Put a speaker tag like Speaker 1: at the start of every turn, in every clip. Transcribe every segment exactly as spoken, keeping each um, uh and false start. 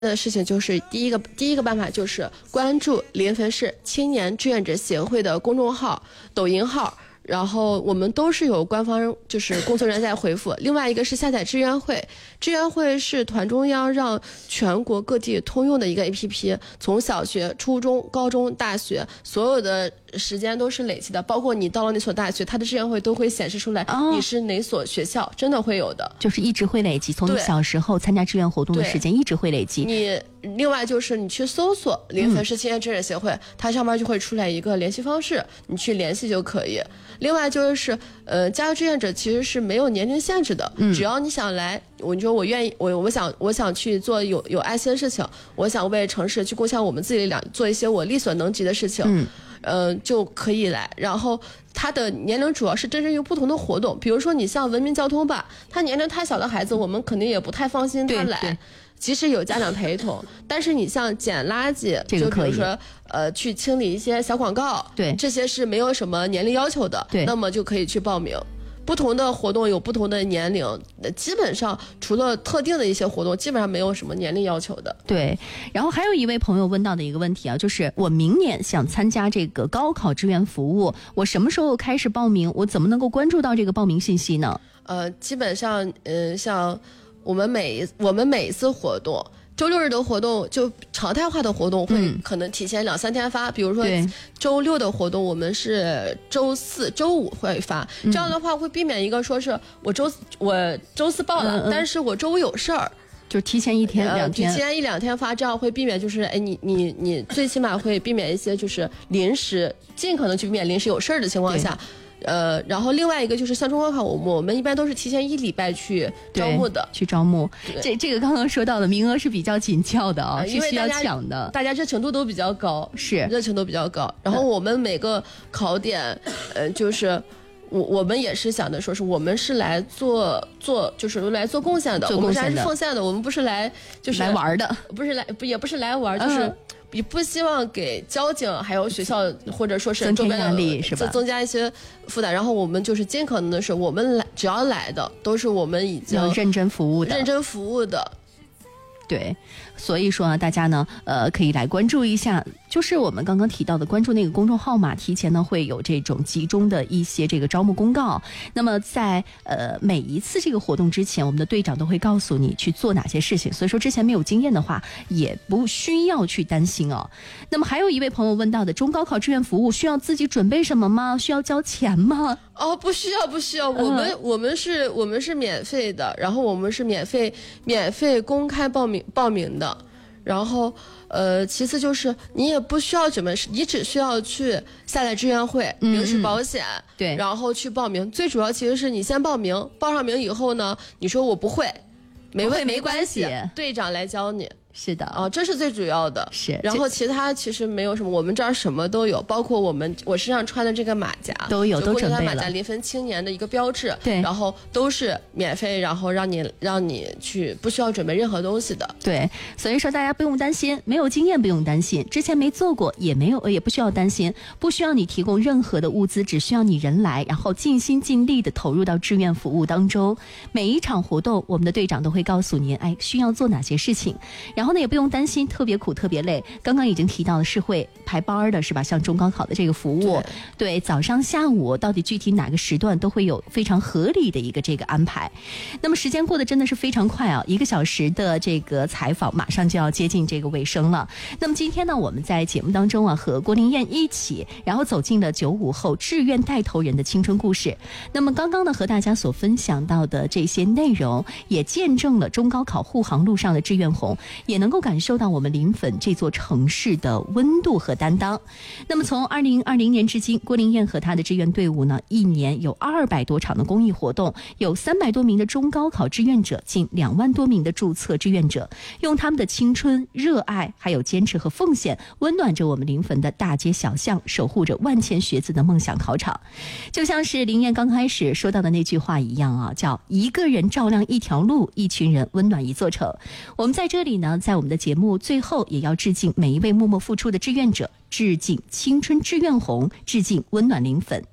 Speaker 1: 的事情就是第一个第一个办法就是关注临汾市青年志愿者协会的公众号、抖音号。然后我们都是有官方就是工作人员在回复。另外一个是下载志愿会，志愿会是团中央让全国各地通用的一个 A P P， 从小学、初中、高中、大学所有的时间都是累积的，包括你到了那所大学，它的志愿会都会显示出来你是哪所学校，哦、真的会有的，
Speaker 2: 就是一直会累积，从你小时候参加志愿活动的时间一直会累积。
Speaker 1: 你另外就是你去搜索临汾市青年志愿者协会，嗯、它上面就会出来一个联系方式，你去联系就可以。另外就是，呃，加入志愿者其实是没有年龄限制的，嗯、只要你想来，我说我愿意，我我想我想去做有有爱心的事情，我想为城市去贡献我们自己力量，做一些我力所能及的事情，嗯，呃，就可以来。然后它的年龄主要是针对于不同的活动，比如说你像文明交通吧，他年龄太小的孩子，我们肯定也不太放心他来。即使有家长陪同，但是你像捡垃圾，
Speaker 2: 这个可以，
Speaker 1: 就比如说呃去清理一些小广告，
Speaker 2: 对，
Speaker 1: 这些是没有什么年龄要求的，
Speaker 2: 对，
Speaker 1: 那么就可以去报名。不同的活动有不同的年龄，基本上除了特定的一些活动，基本上没有什么年龄要求的。
Speaker 2: 对，然后还有一位朋友问到的一个问题啊，就是我明年想参加这个高考志愿服务，我什么时候开始报名？我怎么能够关注到这个报名信息呢？
Speaker 1: 呃，基本上，嗯、呃，像。我们每我们每一次活动，周六日的活动就常态化的活动会可能提前两三天发，嗯、比如说周六的活动我们是周四周五会发，嗯、这样的话会避免一个说是我周我周四报了，嗯嗯但是我周五有事儿。
Speaker 2: 就提前一天、呃、两天，
Speaker 1: 提前一两天发，这样会避免就是哎你你你最起码会避免一些就是临时尽可能去避免临时有事儿的情况下。呃，然后另外一个就是像中高考，我们我们一般都是提前一礼拜去招募的，
Speaker 2: 去招募。这这个刚刚说到的名额是比较紧俏的啊、呃，是需要抢的。
Speaker 1: 大家热程度都比较高，
Speaker 2: 是
Speaker 1: 热程度比较高。然后我们每个考点，呃，就是我我们也是想的，说是我们是来做做，就是来做贡献的，
Speaker 2: 做贡献的，
Speaker 1: 我们是来奉献的，我们不是来就是
Speaker 2: 来玩的，
Speaker 1: 不是来不也不是来玩，就是。嗯也不希望给交警还有学校或者说是周边的
Speaker 2: 压力是吧？
Speaker 1: 增加一些负担，然后我们就是尽可能的是，我们来只要来的都是我们已经
Speaker 2: 认真服务的，
Speaker 1: 认真服务的。
Speaker 2: 对，所以说呢，大家呢，呃，可以来关注一下，就是我们刚刚提到的关注那个公众号嘛，提前呢会有这种集中的一些这个招募公告。那么在呃每一次这个活动之前，我们的队长都会告诉你去做哪些事情。所以说之前没有经验的话，也不需要去担心哦。那么还有一位朋友问到的，中高考志愿服务需要自己准备什么吗？需要交钱吗？
Speaker 1: 哦，不需要，不需要，我们、嗯、我们是我们是免费的，然后我们是免费免费公开报名报名的，然后呃，其次就是你也不需要准备，你只需要去下载志愿会、领取保险，
Speaker 2: 嗯、对，
Speaker 1: 然后去报名。最主要其实是你先报名，报上名以后呢，你说我不会，没问
Speaker 2: 没关系，
Speaker 1: 队长来教你。
Speaker 2: 是的
Speaker 1: 啊，这是最主要的。
Speaker 2: 是，
Speaker 1: 然后其他其实没有什么，我们这儿什么都有，包括我们我身上穿的这个马甲
Speaker 2: 都有，都准备了。
Speaker 1: 马甲临汾青年的一个标志，
Speaker 2: 对，
Speaker 1: 然后都是免费，然后让你让你去不需要准备任何东西的。
Speaker 2: 对，所以说大家不用担心，没有经验不用担心，之前没做过也没有也不需要担心，不需要你提供任何的物资，只需要你人来，然后尽心尽力的投入到志愿服务当中。每一场活动，我们的队长都会告诉您，哎，需要做哪些事情。然后呢，也不用担心特别苦特别累，刚刚已经提到的是会排班的是吧？像中高考的这个服务， 对, 对早上下午到底具体哪个时段都会有非常合理的一个这个安排。那么时间过得真的是非常快啊，一个小时的这个采访马上就要接近这个尾声了。那么今天呢，我们在节目当中啊，和郭林燕一起，然后走进了九五后志愿带头人的青春故事。那么刚刚呢，和大家所分享到的这些内容，也见证了中高考护航路上的志愿红，也能够感受到我们临汾这座城市的温度和担当。那么从二零二零年至今，郭林燕和他的志愿队伍呢，一年有二百多场的公益活动，有三百多名的中高考志愿者，近两万多名的注册志愿者，用他们的青春、热爱还有坚持和奉献，温暖着我们临汾的大街小巷，守护着万千学子的梦想考场。就像是林燕刚开始说到的那句话一样啊，叫一个人照亮一条路，一群人温暖一座城。我们在这里呢，在我们的节目最后也要致敬每一位默默付出的志愿者，致敬青春志愿红，致敬温暖临汾。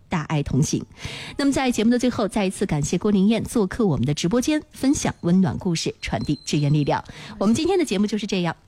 Speaker 2: 大爱同行。那么在节目的最后，再一次感谢郭玲艳做客我们的直播间，分享温暖故事，传递支援力量。我们今天的节目就是这样。